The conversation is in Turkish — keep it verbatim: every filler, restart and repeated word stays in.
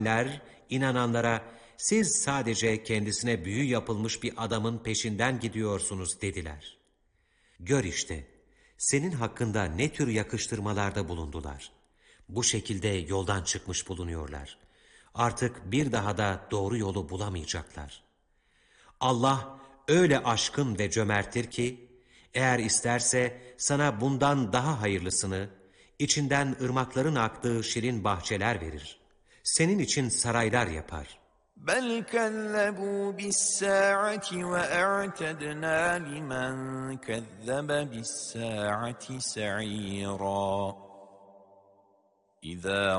Ler, inananlara, siz sadece kendisine büyü yapılmış bir adamın peşinden gidiyorsunuz dediler. Gör işte, senin hakkında ne tür yakıştırmalarda bulundular. Bu şekilde yoldan çıkmış bulunuyorlar. Artık bir daha da doğru yolu bulamayacaklar. Allah öyle aşkın ve cömerttir ki, eğer isterse sana bundan daha hayırlısını, içinden ırmakların aktığı şirin bahçeler verir. Senin için saraylar yapar. بل كذبوا بالساعة وأعتدنا لمن كذب بالساعة سعيرا إذا